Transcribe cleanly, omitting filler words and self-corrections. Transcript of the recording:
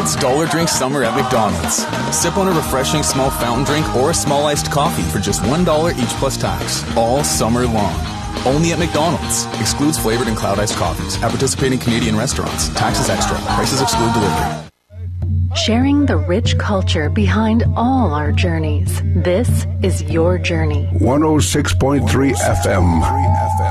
It's Dollar Drink Summer at McDonald's. Sip on a refreshing small fountain drink or a small iced coffee for just $1 each plus tax. All summer long. Only at McDonald's. Excludes flavored and cloud iced coffees. At participating Canadian restaurants. Taxes extra. Prices exclude delivery. Sharing the rich culture behind all our journeys. This is your journey. 106.3 FM.